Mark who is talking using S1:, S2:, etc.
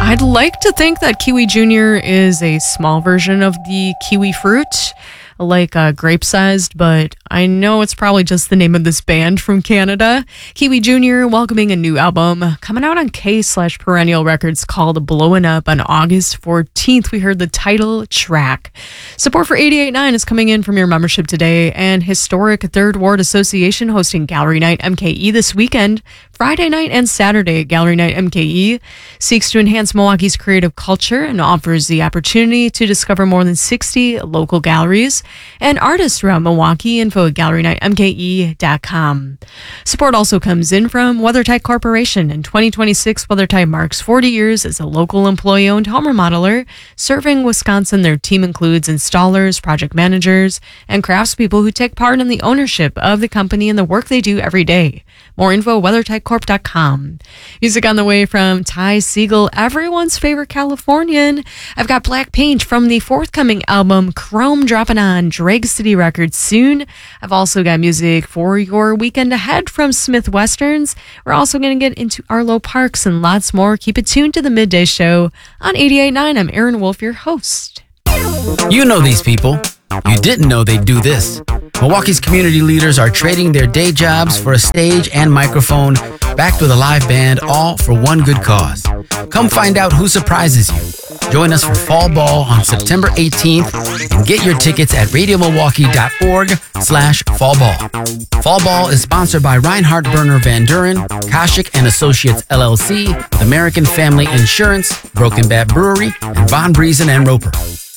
S1: I'd like to think that Kiwi Jr. is a small version of the kiwi fruit, like grape-sized, but I know it's probably just the name of this band from Canada. Kiwi Jr. welcoming a new album coming out on K/Perennial Records called Blowin' Up on August 14th. We heard the title track. Support for 88.9 is coming in from your membership today, and Historic Third Ward Association hosting Gallery Night MKE this weekend, Friday night and Saturday. Gallery Night MKE seeks to enhance Milwaukee's creative culture and offers the opportunity to discover more than 60 local galleries and artists throughout Milwaukee. Info at gallerynightmke.com. Support also comes in from WeatherTight Corporation. In 2026, WeatherTight marks 40 years as a local employee-owned home remodeler serving Wisconsin. Their team includes installers, project managers, and craftspeople who take part in the ownership of the company and the work they do every day. More info, weathertightcorp.com. Music on the way from Ty Segall, everyone's favorite Californian. I've got Black Paint from the forthcoming album Chrome dropping on Drag City Records soon. I've also got music for your weekend ahead from Smith Westerns. We're also going to get into Arlo Parks and lots more. Keep it tuned to the Midday Show on 88.9. I'm Erin Wolf, your host.
S2: You know these people. You didn't know they'd do this. Milwaukee's community leaders are trading their day jobs for a stage and microphone, backed with a live band, all for one good cause. Come find out who surprises you. Join us for Fall Ball on September 18th and get your tickets at radiomilwaukee.org/fallball. Fall Ball is sponsored by Reinhardt Berner Van Duren, Koshik and Associates LLC, American Family Insurance, Broken Bat Brewery, and Von Briesen and Roper.